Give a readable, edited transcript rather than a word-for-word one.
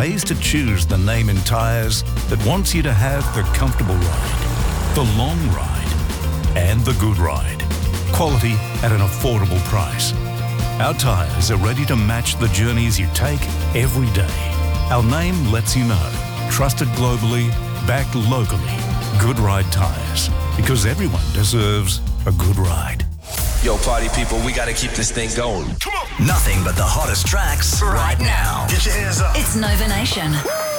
pays to choose the name in tyres that wants you to have the comfortable ride, the long ride, and the good ride. Quality at an affordable price. Our tyres are ready to match the journeys you take every day. Our name lets you know. Trusted globally, backed locally. Good Ride Tyres. Because everyone deserves a good ride. Yo, party people, we gotta keep this thing going. Come on! Nothing but the hottest tracks right now. Get your hands up. It's Nova Nation.